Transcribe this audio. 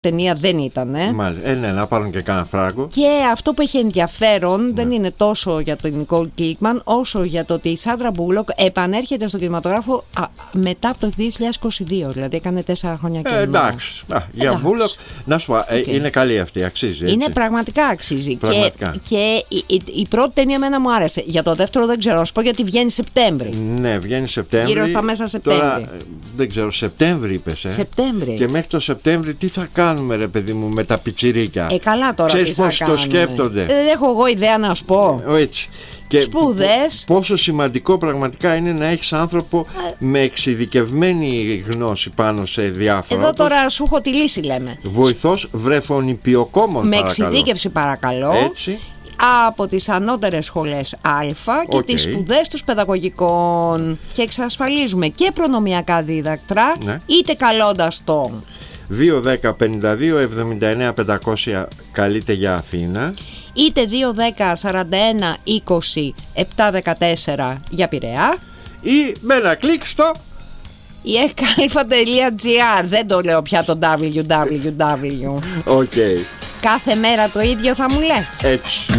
ταινία δεν ήταν. Μάλιστα. Ναι, να πάρουν και κάνα φράγκο. Και αυτό που έχει ενδιαφέρον δεν είναι τόσο για τον Νικόλ Κίτμαν, όσο για το ότι η Σάντρα Μπούλοκ επανέρχεται στον κινηματογράφο μετά από το 2022. Δηλαδή έκανε 4 χρόνια και εντάξει. Για Μπούλοκ, να σου πω, είναι καλή αυτή, αξίζει. Έτσι. Είναι πραγματικά αξίζει. Πραγματικά. Και η πρώτη ταινία εμένα μου άρεσε. Για το δεύτερο δεν ξέρω, να σου πω, γιατί βγαίνει Σεπτέμβρη. Ναι, βγαίνει Σεπτέμβρη. Γύρω στα μέσα Σεπτέμβρη. Τώρα, δεν ξέρω, Σεπτέμβρη είπες. Σεπτέμβρη. Και μέχρι το Σεπτέμβρη τι θα κάνουμε, ρε παιδί μου, με τα πιτσιρίκια. Καλά τώρα. Ξέρεις πώς το σκέπτονται. Δεν έχω εγώ ιδέα να σου πω. Έτσι. Και σπούδες. Πόσο σημαντικό πραγματικά είναι να έχεις άνθρωπο με εξειδικευμένη γνώση πάνω σε διάφορα. Εδώ τώρα σου έχω τη λύση, λέμε. Βοηθός βρεφονιπιοκόμων, με εξειδίκευση, παρακαλώ. Έτσι. Από τις ανώτερες σχολές Α και τις σπουδές τους παιδαγωγικών. Και εξασφαλίζουμε και προνομιακά δίδακτρα, είτε καλώντας το 2-10-52-79-500 καλείτε για Αθήνα, είτε 2-10-41-20-7-14 για Πειραιά, ή με ένα κλικ στο ekalfa.gr. Δεν το λέω πια το www. Okay. Κάθε μέρα το ίδιο θα μου λες. Έτσι.